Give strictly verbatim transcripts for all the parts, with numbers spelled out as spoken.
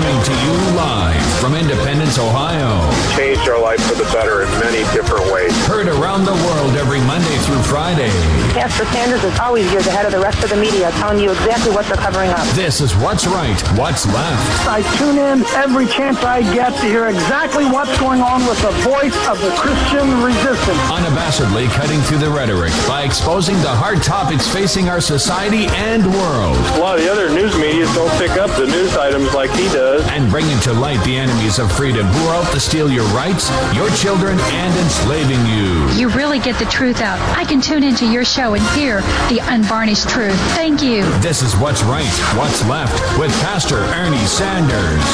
Coming to you live from Independence, Ohio. Changed our life for the better in many different ways. Heard around the world every Monday through Friday. Pastor Sanders is always years ahead of the rest of the media, telling you exactly what they're covering up. This is What's Right, What's Left. I tune in every chance I get to hear exactly what's going on with the voice of the Christian resistance. Unabashedly cutting through the rhetoric by exposing the hard topics facing our society and world. A lot of the other news media don't pick up the news items like he does. And bringing to light the enemies of freedom who are out to steal your rights, your children, and enslaving you. You really get the truth out. I can tune into your show and hear the unvarnished truth. Thank you. This is What's Right, What's Left with Pastor Ernie Sanders.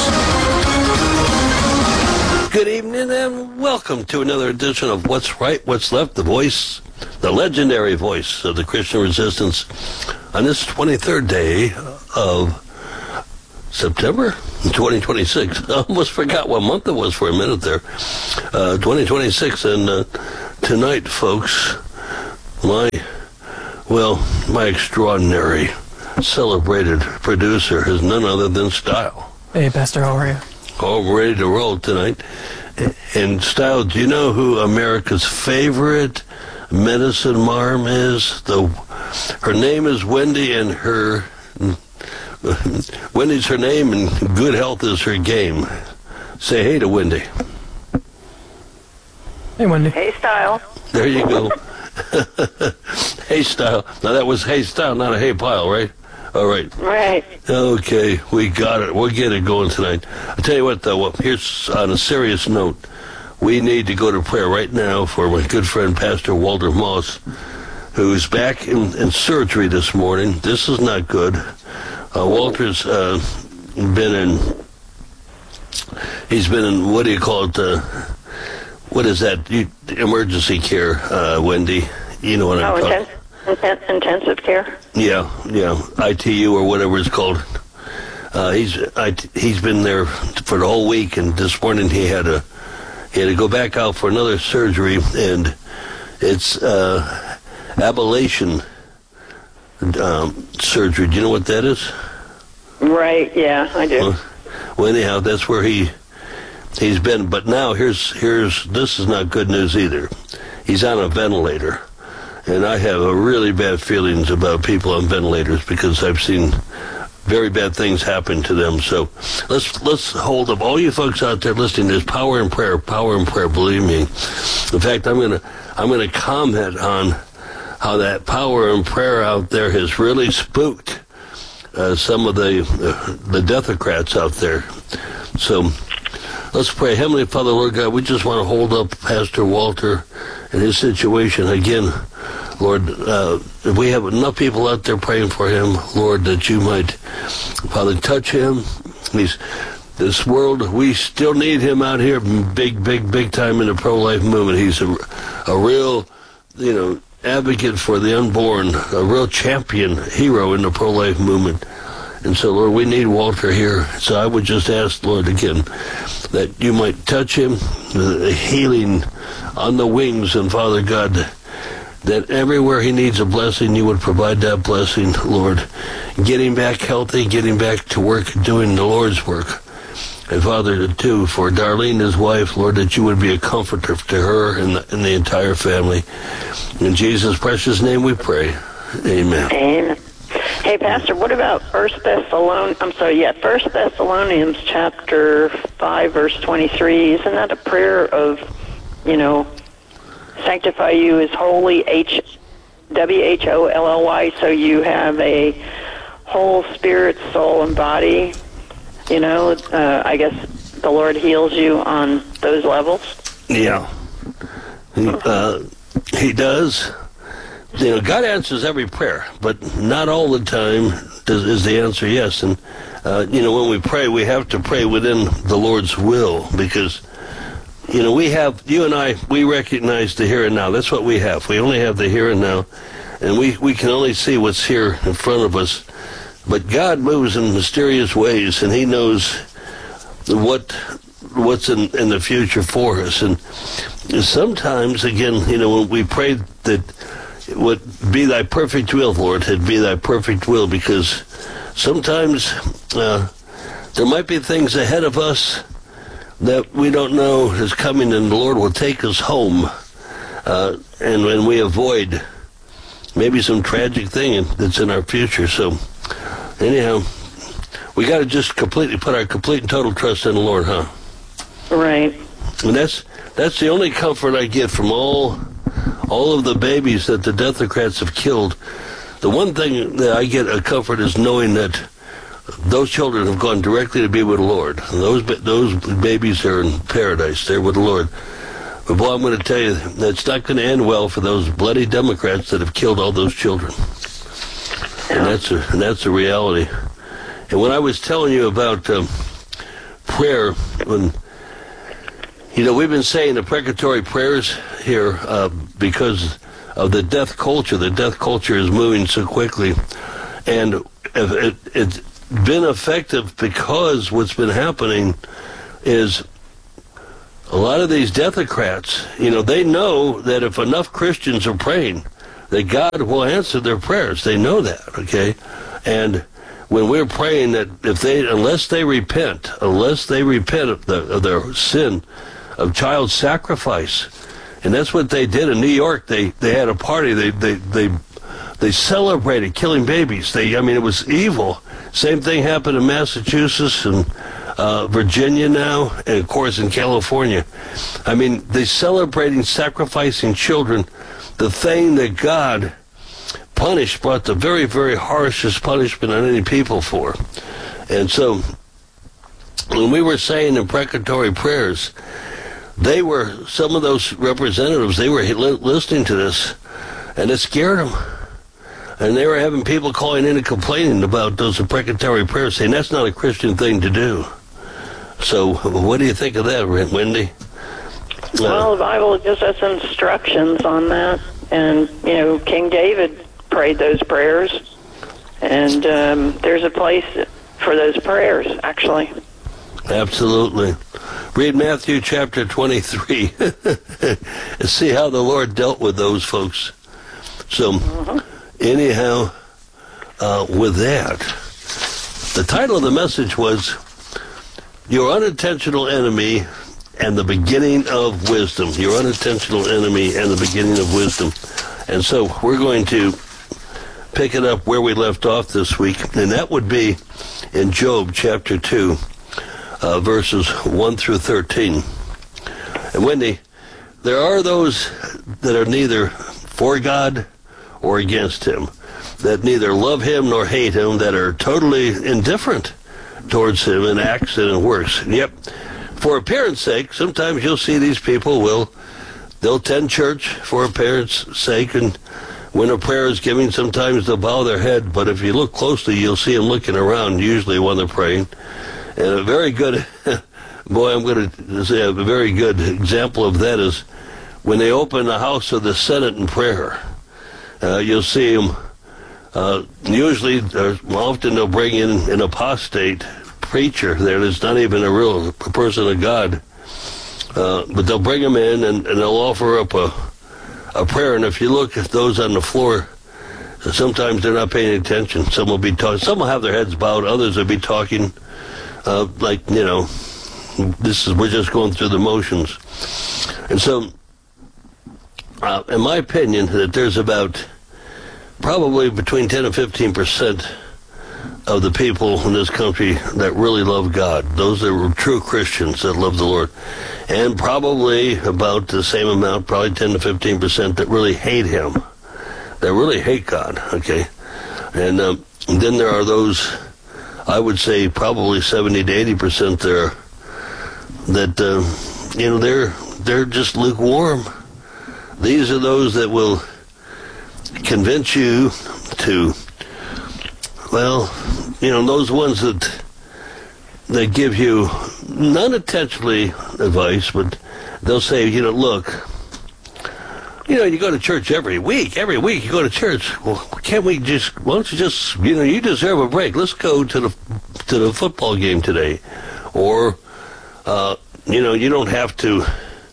Good evening and welcome to another edition of What's Right, What's Left, the voice, the legendary voice of the Christian resistance on this twenty-third day of September twenty twenty-six. I almost forgot what month it was for a minute there. Uh, twenty twenty-six, and uh, tonight, folks, my, well, my extraordinary, celebrated producer is none other than Style. Hey, Pastor, how are you? All ready to roll tonight. And Style, do you know who America's favorite medicine marm is? The her name is Wendy, and her Wendy's her name, and good health is her game. Say hey to Wendy. Hey, Wendy. Hey, Style. There you go. Hey, Style. Now that was hey, Style, not a hey pile, right? All right. Right. Okay, we got it. We'll get it going tonight. I'll tell you what, though, here's on a serious note. We need to go to prayer right now for my good friend, Pastor Walter Moss, who's back in, in surgery this morning. This is not good. Uh, Walter's uh, been in, he's been in, what do you call it, uh, what is that, you, emergency care, uh, Wendy? You know what I'm Oh, talking intense, intense, intensive care? Yeah, yeah, I T U or whatever it's called. Uh, he's I, he's been there for the whole week, and this morning he had a he had to go back out for another surgery, and it's uh, ablation um, surgery. Do you know what that is? Right, yeah, I do. Well, well, anyhow, that's where he he's been. But now here's here's this is not good news either. He's on a ventilator. And I have a really bad feelings about people on ventilators because I've seen very bad things happen to them. So let's let's hold up. All you folks out there listening, there's power in prayer, power in prayer, believe me. In fact, I'm gonna I'm gonna comment on how that power in prayer out there has really spooked uh, some of the uh, the deathocrats out there. So let's pray. Heavenly Father, Lord God, we just want to hold up Pastor Walter and his situation again. Lord, uh, if we have enough people out there praying for him, Lord, that you might, Father, touch him. He's, this world, we still need him out here big, big, big time in the pro-life movement. He's a, a real, you know, advocate for the unborn, a real champion, hero in the pro-life movement. And so, Lord, we need Walter here. So I would just ask, Lord, again, that you might touch him, the healing on the wings, and Father God, that everywhere he needs a blessing, you would provide that blessing, Lord. Getting back healthy, getting back to work, doing the Lord's work. And Father, too, for Darlene, his wife, Lord, that you would be a comforter to her and the, and the entire family. In Jesus' precious name we pray. Amen. Amen. Hey, Pastor, what about First Thessalonians, I'm sorry, yeah, First Thessalonians chapter five, verse twenty-three. Isn't that a prayer of, you know, sanctify you as holy, H W H O L L Y, so you have a whole spirit, soul, and body? You know, uh, I guess the Lord heals you on those levels. Yeah. He, uh, he does. You know, God answers every prayer, but not all the time does, is the answer yes. And, uh, you know, when we pray, we have to pray within the Lord's will, because, you know, we have, you and I, we recognize the here and now. That's what we have. We only have the here and now, and we, we can only see what's here in front of us. But God moves in mysterious ways, and he knows what what's in, in the future for us. And sometimes, again, you know, when we pray that it would be thy perfect will, Lord, it'd be thy perfect will, because sometimes uh, there might be things ahead of us that we don't know is coming, and the Lord will take us home, uh, and when we avoid maybe some tragic thing that's in our future. So, anyhow, we got to just completely put our complete and total trust in the Lord, huh? Right. And that's that's the only comfort I get from all all of the babies that the Deathocrats have killed. The one thing that I get a comfort is knowing that those children have gone directly to be with the Lord. Those those babies are in paradise. They're with the Lord. But boy, I'm going to tell you, that's not going to end well for those bloody Democrats that have killed all those children. And that's a, and that's a reality. And when I was telling you about um, prayer, when, you know, we've been saying the precatory prayers here uh, because of the death culture. The death culture is moving so quickly. And it, it's been effective because what's been happening is a lot of these Deathocrats, you know, they know that if enough Christians are praying, that God will answer their prayers. They know that, okay? And when we're praying that if they, unless they repent, unless they repent of, the, of their sin of child sacrifice, and that's what they did in New York. They they had a party. They they they they celebrated killing babies. They, I mean, it was evil. Same thing happened in Massachusetts and uh, Virginia now, and of course in California. I mean, they celebrating sacrificing children, the thing that God punished, brought the very, very harshest punishment on any people for. And so, when we were saying imprecatory prayers, they were, some of those representatives, they were listening to this, and it scared them. And they were having people calling in and complaining about those imprecatory prayers, saying that's not a Christian thing to do. So, what do you think of that, Wendy? Well, the Bible just has instructions on that. And, you know, King David prayed those prayers. And um, there's a place for those prayers, actually. Absolutely. Read Matthew chapter twenty-three and see how the Lord dealt with those folks. So, mm-hmm. anyhow, uh, with that, the title of the message was Your Unintentional Enemy and the Beginning of Wisdom. Your Unintentional Enemy and the Beginning of Wisdom. And so we're going to pick it up where we left off this week, and that would be in Job chapter two. Uh, verses one through thirteen. And Wendy, there are those that are neither for God or against him, that neither love him nor hate him, that are totally indifferent towards him in acts and in works. And yep, for appearance sake, sometimes you'll see these people will, they'll attend church for appearance sake, and when a prayer is given, sometimes they'll bow their head, but if you look closely, you'll see them looking around, usually when they're praying. And a very good, boy, I'm going to say a very good example of that is when they open the House of the Senate in prayer. Uh, you'll see them, uh, usually, uh, often they'll bring in an apostate preacher there that's not even a real person of God. Uh, but they'll bring them in and, and they'll offer up a, a prayer. And if you look at those on the floor, sometimes they're not paying attention. Some will be talking, some will have their heads bowed, others will be talking. Uh, like, you know, this is, we're just going through the motions. And so, uh, in my opinion, that there's about probably between ten and fifteen percent of the people in this country that really love God. Those that are true Christians that love the Lord. And probably about the same amount, probably ten to fifteen percent that really hate him. That really hate God, okay? And, um, and then there are those, I would say probably seventy to eighty percent there that, uh, you know, they're, they're just lukewarm. These are those that will convince you to, well, you know, those ones that, that give you, not intentionally advice, but they'll say, you know, look, you know, you go to church every week. Every week you go to church. Well, can't we just, why don't you just, you know, you deserve a break. Let's go to the to the football game today. Or, uh, you know, you don't have to,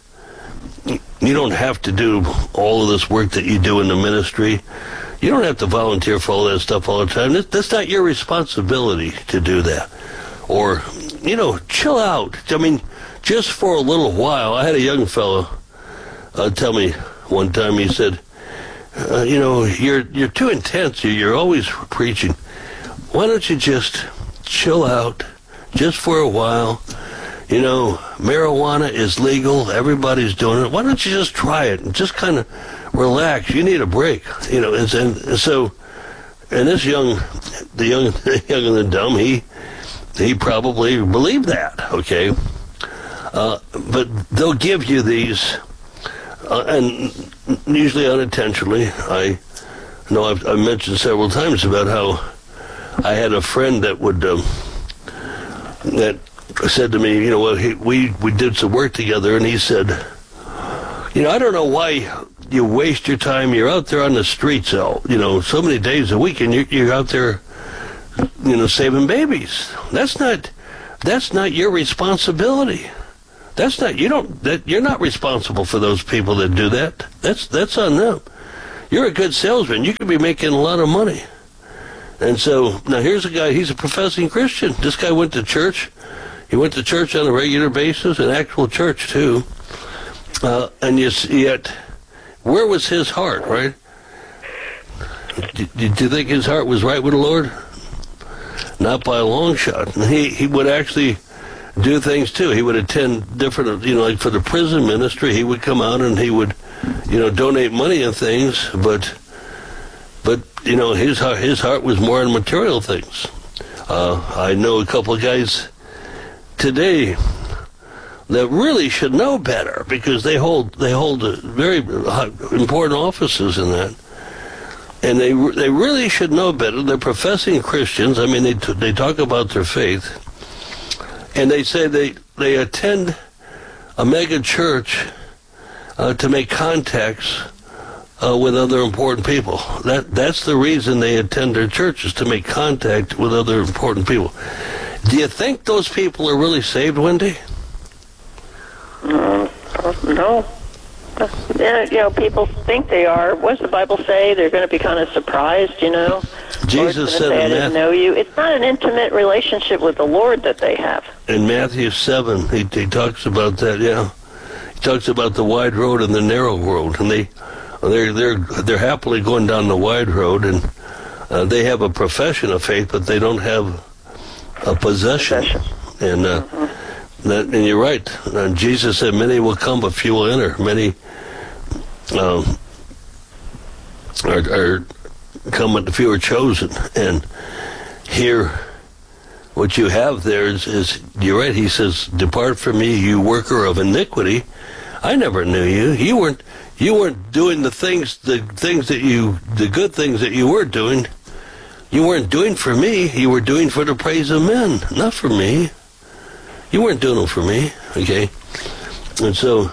you don't have to do all of this work that you do in the ministry. You don't have to volunteer for all that stuff all the time. That's not your responsibility to do that. or, you know, chill out. I mean, just for a little while. I had a young fellow uh, tell me one time, he said, uh, you know, you're you're too intense. You're always preaching. Why don't you just chill out just for a while? You know, marijuana is legal. Everybody's doing it. Why don't you just try it and just kind of relax? You need a break. You know, and, and so, and this young, the young, young and the dumb, he, he probably believed that, okay? Uh, but they'll give you these, uh, and usually unintentionally. I know I've, I've mentioned several times about how I had a friend that would, um, that said to me, you know, well, he, we, we did some work together, and he said, you know, I don't know why you waste your time. You're out there on the streets, all, you know, so many days a week, and you're, you're out there, you know, saving babies. That's not, that's not your responsibility. That's not, you don't, that, you're not responsible for those people that do that. That's, that's on them. You're a good salesman. You could be making a lot of money. And so, now here's a guy, he's a professing Christian. This guy went to church. He went to church on a regular basis, an actual church too. Uh, and you, yet, where was his heart, right? Do, do you think his heart was right with the Lord? Not by a long shot. And he, he would actually do things too. He would attend different, you know, like for the prison ministry, he would come out and he would, you know, donate money and things, but, but you know, his heart, his heart was more on material things. Uh, I know a couple of guys today that really should know better because they hold they hold very important offices in that, and they they really should know better. They're professing Christians. I mean, they they talk about their faith, and they say they they attend a mega church uh, to make contacts uh, with other important people. That that's the reason they attend their churches, to make contact with other important people. Do you think those people are really saved, Wendy? Uh, no. Yeah, you know, people think they are. What does the Bible say? They're going to be kind of surprised, you know? Jesus said say, I in didn't know you. It's not an intimate relationship with the Lord that they have. In Matthew seven, he, he talks about that, yeah. He talks about the wide road and the narrow road. And they, they're, they're, they're happily going down the wide road, and uh, they have a profession of faith, but they don't have a possession. possession. And uh, mm-hmm. that, and you're right. Uh, Jesus said, many will come, but few will enter. Many um, are, are come, but few are chosen. And here, what you have there is, is, you're right, he says, depart from me, you worker of iniquity. I never knew you. You weren't, you weren't doing the things, the things that you, the good things that you were doing. You weren't doing for me. You were doing for the praise of men, not for me. You weren't doing them for me, okay? And so,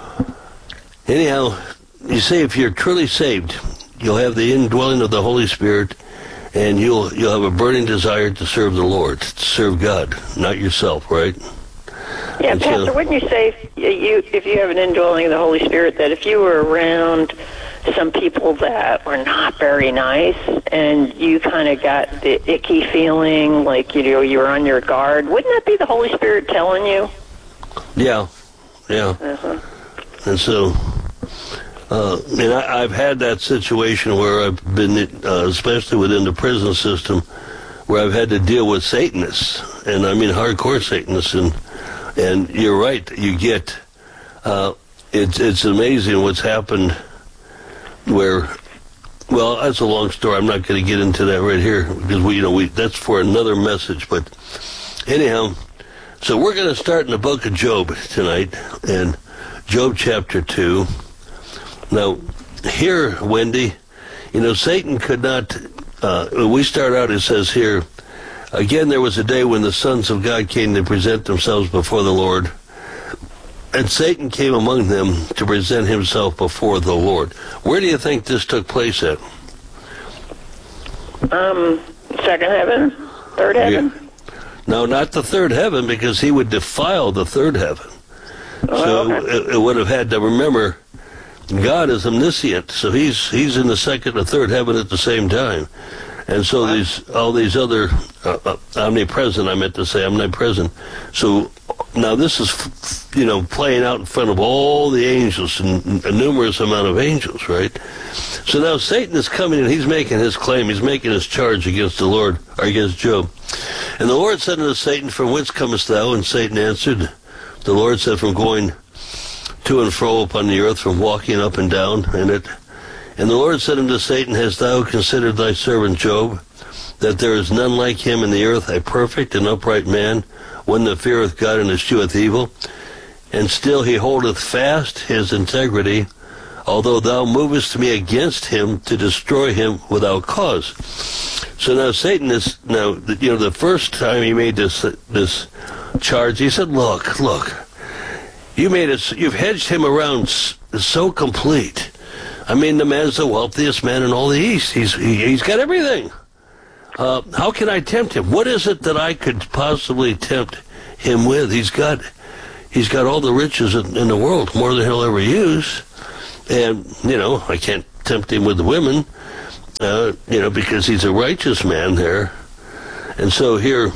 anyhow, you say if you're truly saved, you'll have the indwelling of the Holy Spirit, and you'll you'll have a burning desire to serve the Lord, to serve God, not yourself, right? Yeah, and Pastor, so, wouldn't you say if you, if you have an indwelling of the Holy Spirit, that if you were around some people that were not very nice, and you kind of got the icky feeling, like, you know, you were on your guard, wouldn't that be the Holy Spirit telling you? Yeah, yeah. Uh-huh. And so, uh, and I, I've had that situation where I've been, uh, especially within the prison system, where I've had to deal with Satanists, and I mean hardcore Satanists, and and you're right, you get, uh, it's it's amazing what's happened. Where, well, that's a long story. I'm not going to get into that right here because we, you know, we that's for another message. But anyhow, so we're going to start in the book of Job tonight, and Job chapter two. Now, here, Wendy, you know, Satan could not. Uh, we start out. It says here, again, there was a day when the sons of God came to present themselves before the Lord. And Satan came among them to present himself before the Lord. Where do you think this took place at? Um, second heaven? Third heaven? Yeah. No, not the third heaven, because he would defile the third heaven. Oh, so okay. it, it would have had to remember, God is omniscient, so he's he's in the second or third heaven at the same time. And so these all these other uh, uh, omnipresent, I meant to say omnipresent. So now this is, you know, playing out in front of all the angels and a numerous amount of angels, right? So now Satan is coming and he's making his claim, he's making his charge against the Lord, or against Job. And the Lord said unto Satan, from whence comest thou? And Satan answered, the Lord said, from going to and fro upon the earth, from walking up and down in it. And the Lord said unto Satan, hast thou considered thy servant Job, that there is none like him in the earth, a perfect and upright man, one that feareth God and escheweth evil? And still he holdeth fast his integrity, although thou movest me against him to destroy him without cause. So now Satan is, now, you know, the first time he made this this charge, he said, look, look, you made it, you've hedged him around so complete. I mean, the man's the wealthiest man in all the East. He's he, he's got everything. Uh, how can I tempt him? What is it that I could possibly tempt him with? He's got he's got all the riches in, in the world, more than he'll ever use. And, you know, I can't tempt him with the women, uh, you know, because he's a righteous man there. And so here,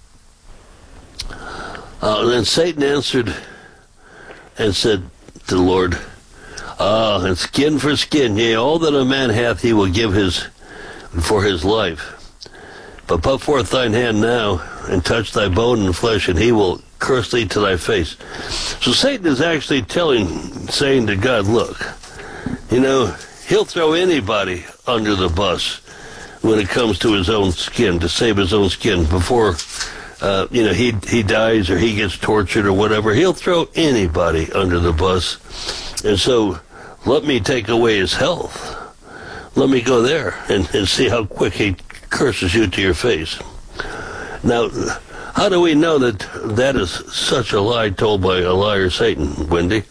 uh, then Satan answered and said to the Lord, Ah, and skin for skin, yea, all that a man hath he will give his for his life. But put forth thine hand now, and touch thy bone and flesh, and he will curse thee to thy face. So Satan is actually telling, saying to God, look, you know, he'll throw anybody under the bus when it comes to his own skin, to save his own skin before, uh, you know, he he dies or he gets tortured or whatever. He'll throw anybody under the bus. And so let me take away his health. Let me go there and, and see how quick he curses you to your face. Now, how do we know that that is such a lie told by a liar, Satan, Wendy?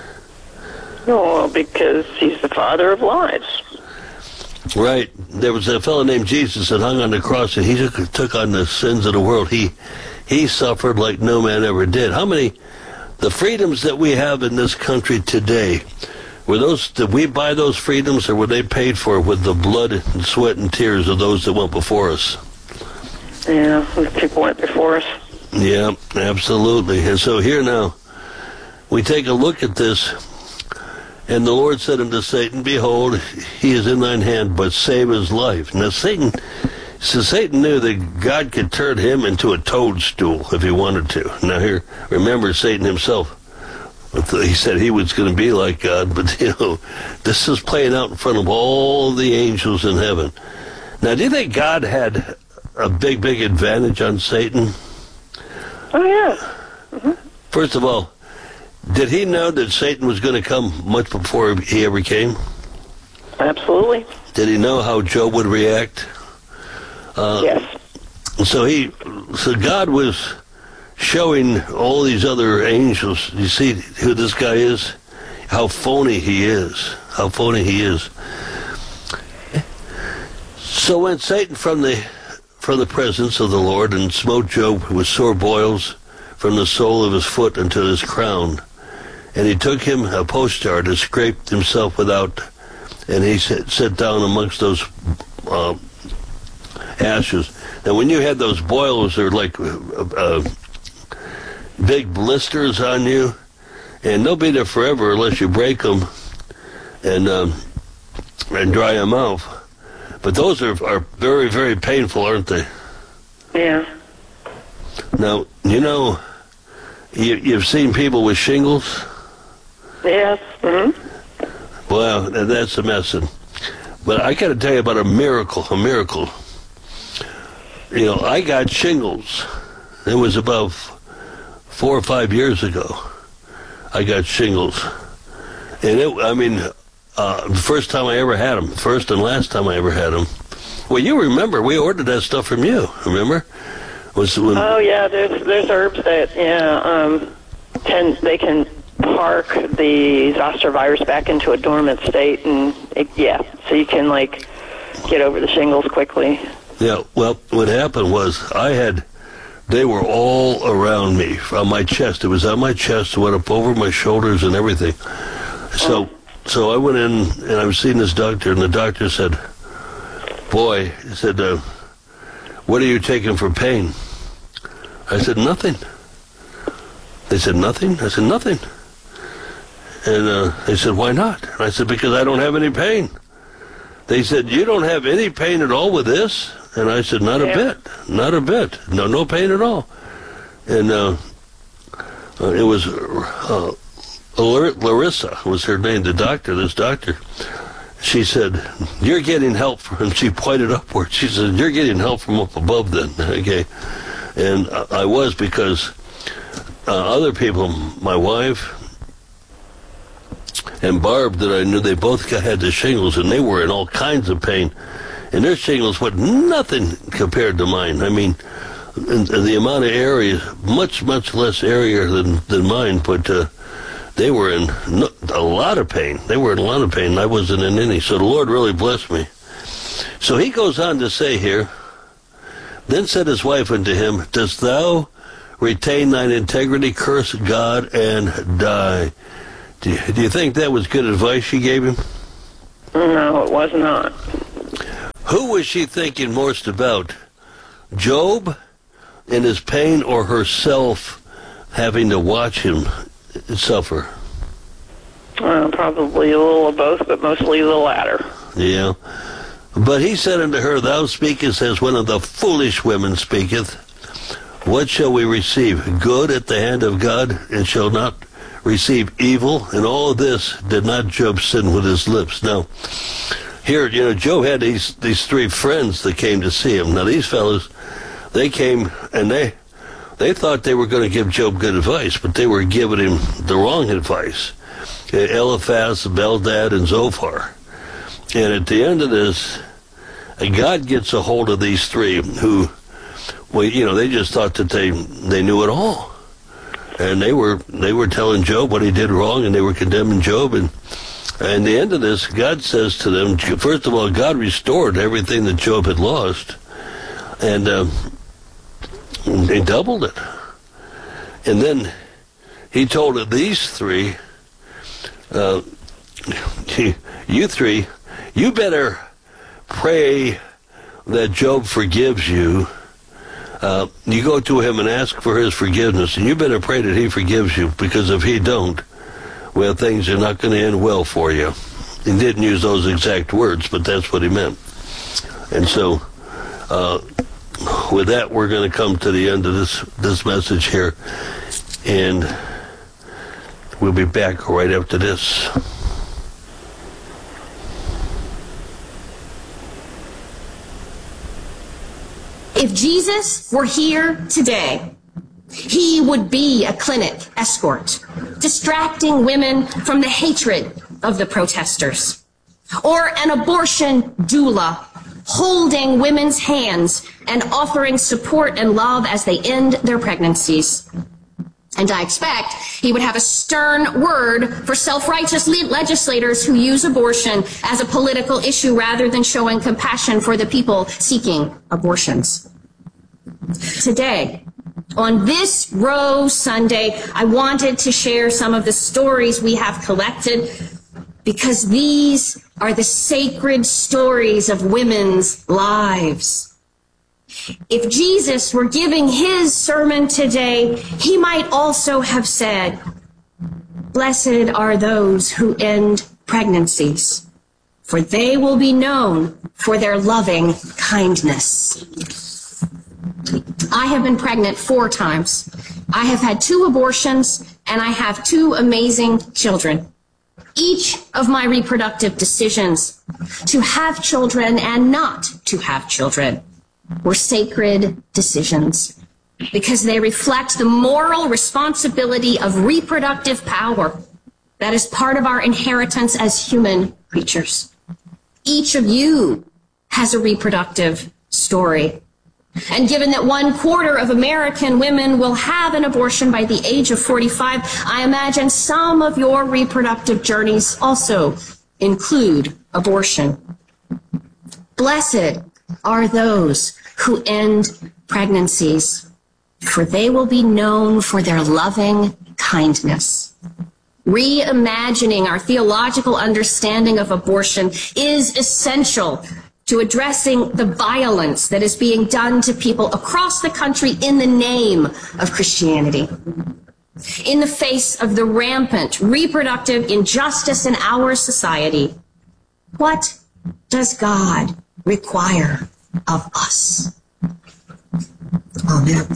Well, because he's the father of lies. Right. There was a fellow named Jesus that hung on the cross, and he took, took on the sins of the world. He he suffered like no man ever did. How many, the freedoms that we have in this country today, were those, did we buy those freedoms, or were they paid for with the blood and sweat and tears of those that went before us? Yeah, people went before us. Yeah, absolutely. And so here now, we take a look at this, and the Lord said unto Satan, behold, he is in thine hand, but save his life. Now Satan, so Satan knew that God could turn him into a toadstool if he wanted to. Now here, remember Satan himself, he said he was going to be like God, but you know, this is playing out in front of all the angels in heaven. Now, do you think God had a big, big advantage on Satan? Oh, yeah. Mm-hmm. First of all, did he know that Satan was going to come much before he ever came? Absolutely. Did he know how Job would react? Uh, yes. So he, so God was showing all these other angels, you see who this guy is? How phony he is. How phony he is. So went Satan from the from the presence of the Lord, and smote Job with sore boils from the sole of his foot unto his crown. And he took him a postchard and scraped himself without, and he sat, sat down amongst those uh, ashes. Now when you had those boils, they're like uh, uh, big blisters on you, and they'll be there forever unless you break them and um, and dry them out. But those are, are very, very painful, aren't they? Yeah. Now, you know, you, you've seen people with shingles? Yes. Mm-hmm. Well, that's a messin'. But I got to tell you about a miracle, a miracle. You know, I got shingles. It was about four or five years ago. I got shingles. And it, I mean, uh, the first time I ever had them, first and last time I ever had them. Well, you remember, we ordered that stuff from you, remember? Was when, oh, yeah, there's there's herbs that, yeah, um, can, they can park the zoster virus back into a dormant state, and, it, yeah, so you can, like, get over the shingles quickly. Yeah, well, what happened was I had, they were all around me, on my chest. It was on my chest, went up over my shoulders and everything. So, oh. so I went in, and I was seeing this doctor, and the doctor said, boy, he said, uh, what are you taking for pain? I said, nothing. They said, nothing? I said, nothing. And uh, they said, why not? And I said, because I don't have any pain. They said, you don't have any pain at all with this? And I said, not yeah. a bit, not a bit. No, no pain at all. And uh, uh, it was uh, Larissa was her name, the doctor, this doctor. She said, you're getting help from, and she pointed upward. She said, you're getting help from up above then, okay? And I was, because uh, other people, my wife and Barb that I knew, they both had the shingles, and they were in all kinds of pain. And their shingles were nothing compared to mine. I mean, in, in the amount of area, much, much less area than, than mine, but uh, they were in no, a lot of pain. They were in a lot of pain, and I wasn't in any. So the Lord really blessed me. So he goes on to say here, then said his wife unto him, dost thou retain thine integrity, curse God, and die? Do you, do you think that was good advice she gave him? No, it was not. Who was she thinking most about? Job in his pain, or herself having to watch him suffer? Well, probably a little of both, but mostly the latter. Yeah. But he said unto her, thou speakest as one of the foolish women speaketh. What shall we receive? Good at the hand of God, and shall not receive evil? And all this did not Job sin with his lips. Now, here, you know, Job had these, these three friends that came to see him. Now, these fellows, they came, and they they thought they were going to give Job good advice, but they were giving him the wrong advice. Eliphaz, Bildad, and Zophar. And at the end of this, God gets a hold of these three who, well, you know, they just thought that they they knew it all. And they were they were telling Job what he did wrong, and they were condemning Job. And And the end of this, God says to them, first of all, God restored everything that Job had lost, and um, they doubled it. And then he told these three, uh, you three, you better pray that Job forgives you. Uh, you go to him and ask for his forgiveness, and you better pray that he forgives you, because if he don't, well, things are not going to end well for you. He didn't use those exact words, but that's what he meant. And so, uh, with that, we're going to come to the end of this, this message here, and we'll be back right after this. If Jesus were here today, he would be a clinic escort, distracting women from the hatred of the protesters. Or an abortion doula, holding women's hands and offering support and love as they end their pregnancies. And I expect he would have a stern word for self-righteous legislators who use abortion as a political issue rather than showing compassion for the people seeking abortions. Today, on this Rose Sunday, I wanted to share some of the stories we have collected, because these are the sacred stories of women's lives. If Jesus were giving his sermon today, he might also have said, "Blessed are those who end pregnancies, for they will be known for their loving kindness." I have been pregnant four times. I have had two abortions, and I have two amazing children. Each of my reproductive decisions, to have children and not to have children, were sacred decisions, because they reflect the moral responsibility of reproductive power that is part of our inheritance as human creatures. Each of you has a reproductive story. And given that one quarter of American women will have an abortion by the age of forty-five, I imagine some of your reproductive journeys also include abortion. Blessed are those who end pregnancies, for they will be known for their loving kindness. Reimagining our theological understanding of abortion is essential to addressing the violence that is being done to people across the country in the name of Christianity. In the face of the rampant reproductive injustice in our society, what does God require of us? Amen.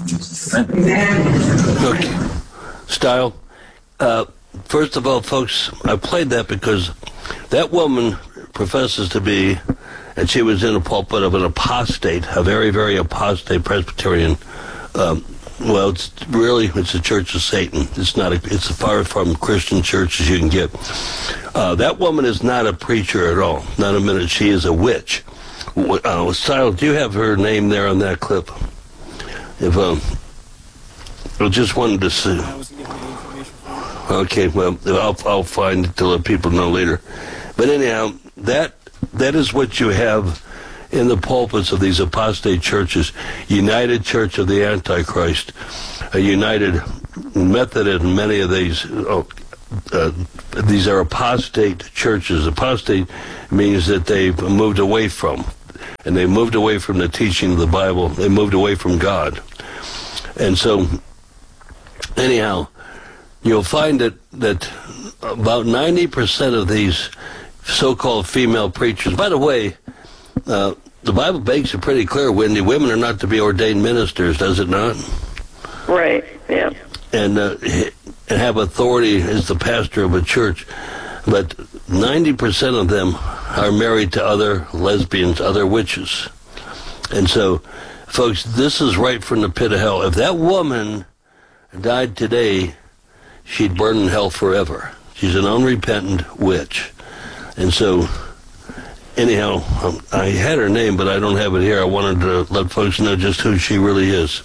Okay. Style. Uh, first of all, folks, I played that because that woman professes to be, and she was in the pulpit of an apostate, a very, very apostate Presbyterian. Um, well, it's really, it's a church of Satan. It's not. A, it's as far from Christian church as you can get. Uh, that woman is not a preacher at all. Not a minute. She is a witch. Uh, Style, do you have her name there on that clip? If um, I just wanted to see. Okay, well, I'll I'll find it to let people know later. But anyhow, that that is what you have in the pulpits of these apostate churches. United Church of the Antichrist, a United Methodist, and many of these. Oh, uh, these are apostate churches. Apostate means that they've moved away from, and they moved away from the teaching of the Bible. They moved away from God. And so, anyhow, you'll find that, that about ninety percent of these so-called female preachers, by the way, uh, the Bible makes it pretty clear, Wendy, women are not to be ordained ministers, does it not? Right, yeah. And, uh, and have authority as the pastor of a church. But ninety percent of them are married to other lesbians, other witches. And so, folks, this is right from the pit of hell. If that woman died today, she'd burn in hell forever. She's an unrepentant witch. And so, anyhow, um, I had her name, but I don't have it here. I wanted to let folks know just who she really is.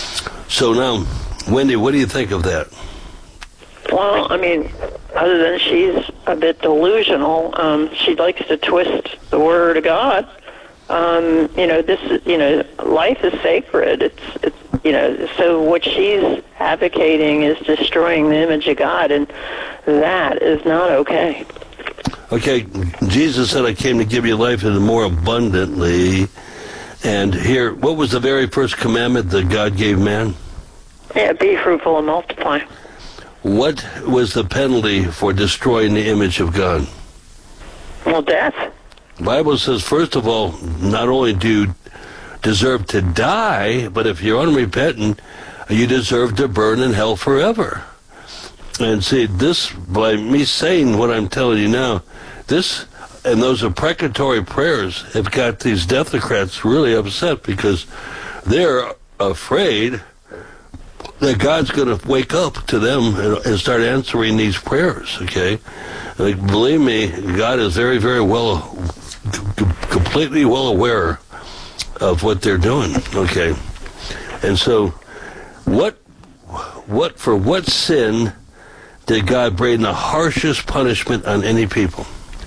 So now, Wendy, what do you think of that? Well, I mean, other than she's a bit delusional, um, she likes to twist the word of God. Um, you know, this is, you know, life is sacred. It's, it's, you know, so what she's advocating is destroying the image of God, and that is not okay. Okay, Jesus said, I came to give you life and more abundantly. And here, what was the very first commandment that God gave man? Yeah, be fruitful and multiply. What was the penalty for destroying the image of God? Well, death. The Bible says, first of all, not only do you deserve to die, but if you're unrepentant, you deserve to burn in hell forever. And see, this, by me saying what I'm telling you now, this and those imprecatory prayers have got these deathocrats really upset because they're afraid that God's going to wake up to them and, and start answering these prayers, okay? Like, believe me, God is very, very well, c- completely well aware of what they're doing, okay? And so, what, what, for what sin did God bring the harshest punishment on any people?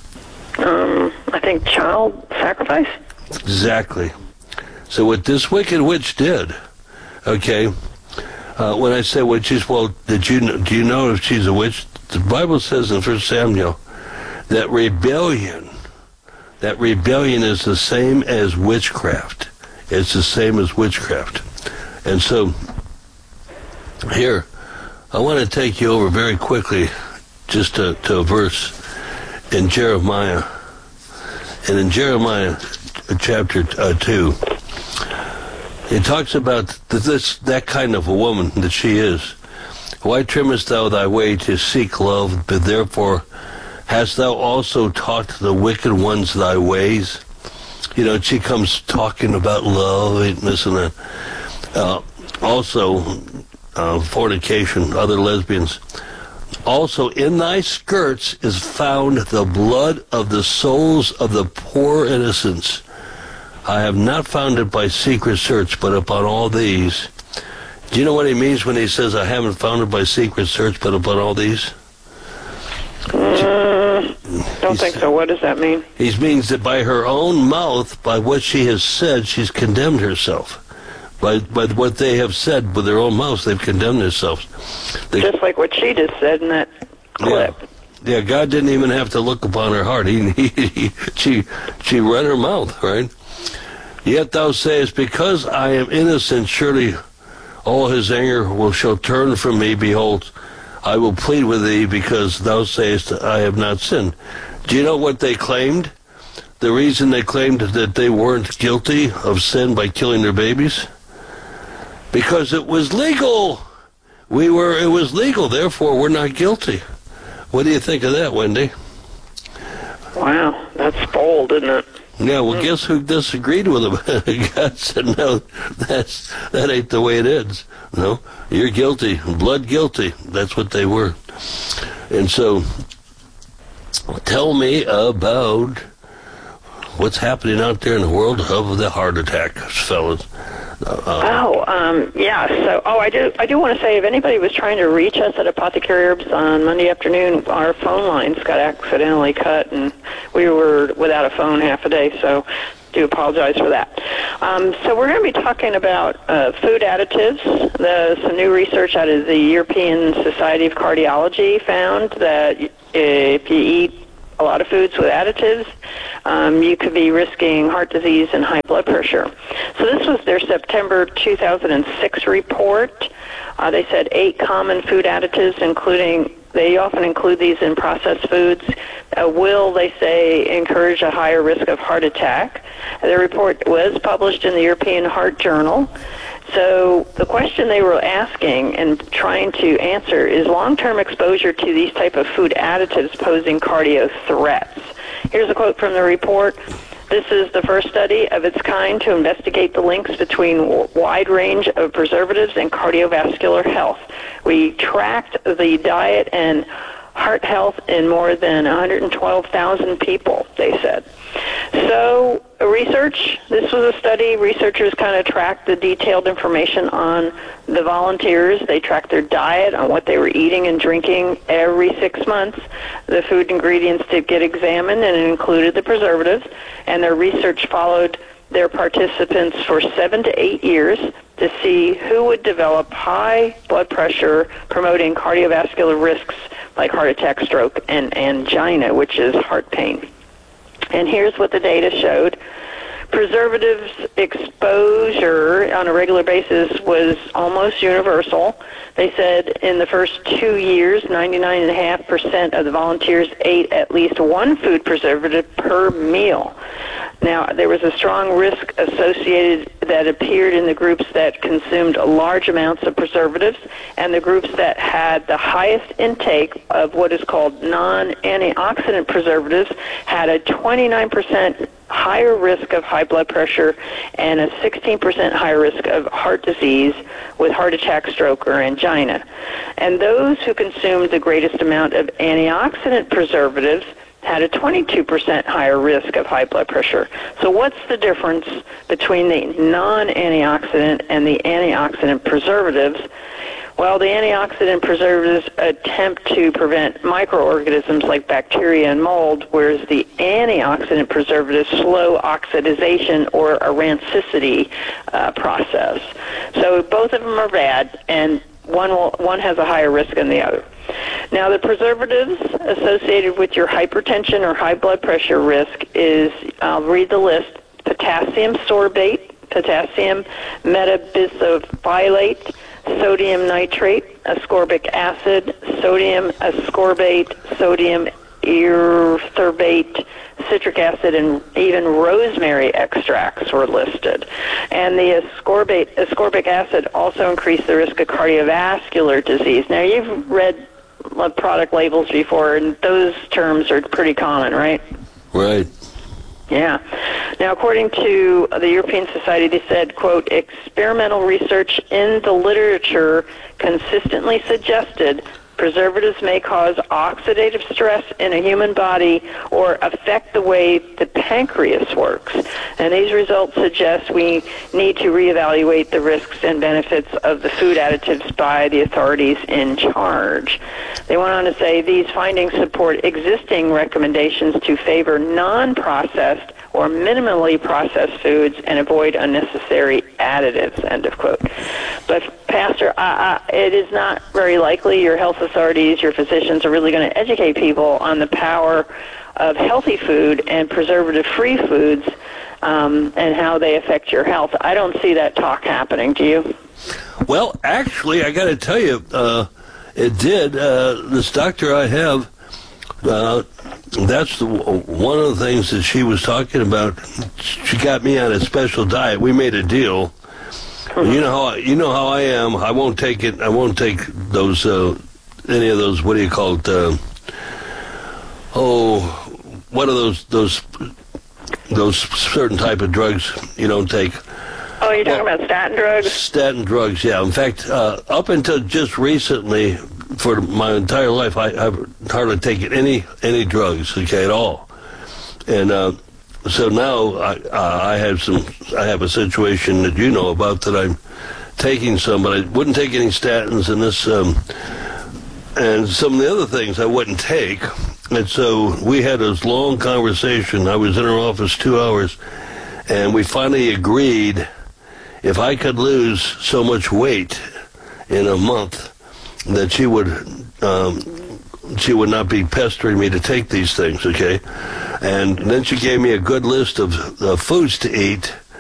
Um, I think child sacrifice. Exactly. So what this wicked witch did, okay, uh, when I say witch, she's, well, did you know, do you know if she's a witch? The Bible says in First Samuel that rebellion, that rebellion is the same as witchcraft. It's the same as witchcraft. And so, here, I want to take you over very quickly just to, to a verse in Jeremiah. And in Jeremiah chapter uh, two, it talks about this that kind of a woman that she is. Why trimmest thou thy way to seek love, but therefore hast thou also taught the wicked ones thy ways? You know, she comes talking about love and this and that. Uh, also, uh, fornication, other lesbians. Also, in thy skirts is found the blood of the souls of the poor innocents. I have not found it by secret search, but upon all these. Do you know what he means when he says, I haven't found it by secret search, but upon all these? Uh, don't He's, think so. What does that mean? He means that by her own mouth, by what she has said, she's condemned herself. By, by what they have said with their own mouths, they've condemned themselves. They, Just like what she just said in that clip. Yeah, God didn't even have to look upon her heart. He, he, he she, she ran her mouth, right? Yet thou sayest, because I am innocent, surely all his anger will shall turn from me. Behold, I will plead with thee, because thou sayest, I have not sinned. Do you know what they claimed? The reason they claimed that they weren't guilty of sin by killing their babies? Because it was legal. We were, it was legal, therefore we're not guilty. What do you think of that, Wendy? Wow, that's bold, isn't it? Yeah, well, guess who disagreed with him? God said, no, that's, that ain't the way it is. No, you're guilty, blood guilty. That's what they were. And so, tell me about what's happening out there in the world of the heart attacks, fellas. Uh, oh, um, yeah. So, oh, I do. I do want to say, if anybody was trying to reach us at Apothecary Herbs on Monday afternoon, our phone lines got accidentally cut, and we were without a phone half a day. So, do apologize for that. Um, so, we're going to be talking about uh, food additives. The, some new research out of the European Society of Cardiology found that if you eat a lot of foods with additives, um, you could be risking heart disease and high blood pressure. So this was their September two thousand six report. Uh, they said eight common food additives, including, they often include these in processed foods, uh, will, they say, encourage a higher risk of heart attack. The report was published in the European Heart Journal. So the question they were asking and trying to answer is long-term exposure to these type of food additives posing cardio threats. Here's a quote from the report. This is the first study of its kind to investigate the links between a wide range of preservatives and cardiovascular health. We tracked the diet and heart health in more than one hundred twelve thousand people, they said. So research, this was a study. Researchers kind of tracked the detailed information on the volunteers. They tracked their diet, on what they were eating and drinking every six months. The food ingredients did get examined, and it included the preservatives. And their research followed their participants for seven to eight years to see who would develop high blood pressure, promoting cardiovascular risks like heart attack, stroke, and angina, which is heart pain. And here's what the data showed. Preservatives exposure on a regular basis was almost universal. They said in the first two years, ninety-nine point five percent of the volunteers ate at least one food preservative per meal. Now, there was a strong risk associated that appeared in the groups that consumed large amounts of preservatives, and the groups that had the highest intake of what is called non-antioxidant preservatives had a twenty-nine percent higher risk of high blood pressure and a sixteen percent higher risk of heart disease with heart attack, stroke, or angina. And those who consumed the greatest amount of antioxidant preservatives had a twenty-two percent higher risk of high blood pressure. So what's the difference between the non-antioxidant and the antioxidant preservatives? Well, the antioxidant preservatives attempt to prevent microorganisms like bacteria and mold, whereas the antioxidant preservatives slow oxidation or a rancicity uh, process. So both of them are bad, and one will, one has a higher risk than the other. Now, the preservatives associated with your hypertension or high blood pressure risk is, I'll read the list, potassium sorbate, potassium metabisophilate, sodium nitrate, ascorbic acid, sodium ascorbate, sodium erythorbate, citric acid, and even rosemary extracts were listed. And the ascorbate, ascorbic acid also increased the risk of cardiovascular disease. Now, you've read product labels before, and those terms are pretty common, right? Right. Yeah. Now, according to the European Society, they said, quote, experimental research in the literature consistently suggested preservatives may cause oxidative stress in a human body or affect the way the pancreas works. And these results suggest we need to reevaluate the risks and benefits of the food additives by the authorities in charge. They went on to say these findings support existing recommendations to favor non-processed or minimally processed foods and avoid unnecessary additives, end of quote. But, Pastor, uh, it is not very likely your health authorities, your physicians are really going to educate people on the power of healthy food and preservative-free foods um, and how they affect your health. I don't see that talk happening. Do you? Well, actually, I got to tell you, uh, it did. Uh, this doctor I have, uh, that's the, one of the things that she was talking about. She got me on a special diet. We made a deal. Mm-hmm. You know how I, you know how I am. I won't take it. I won't take those uh, any of those. What do you call it? Uh, oh, what are those those those certain type of drugs you don't take? Oh, you're talking well, about statin drugs? Statin drugs, yeah. In fact, uh, up until just recently, for my entire life, I, I've hardly taken any any drugs, okay, at all. And uh, so now I, uh, I have some. I have a situation that you know about that I'm taking some, but I wouldn't take any statins and this, um, and some of the other things I wouldn't take. And so we had this long conversation. I was in her office two hours, and we finally agreed. If I could lose so much weight in a month, that she would um, she would not be pestering me to take these things, okay? And then she gave me a good list of uh, foods to eat,